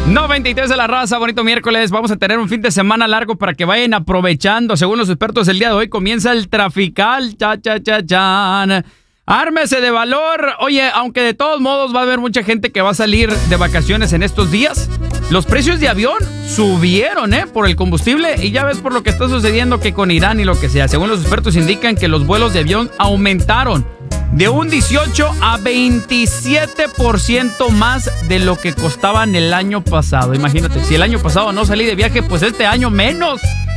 93 de la raza, bonito miércoles. Vamos a tener un fin de semana largo para que vayan aprovechando. Según los expertos, el día de hoy comienza el trafical. Chan. Ármese de valor. Oye, aunque de todos modos va a haber mucha gente que va a salir de vacaciones en estos días, los precios de avión subieron, por el combustible. Y ya ves por lo que está sucediendo que con Irán y lo que sea. Según los expertos indican que los vuelos de avión aumentaron de un 18 a 27% más de lo que costaban el año pasado. Imagínate, si el año pasado no salí de viaje, pues este año menos.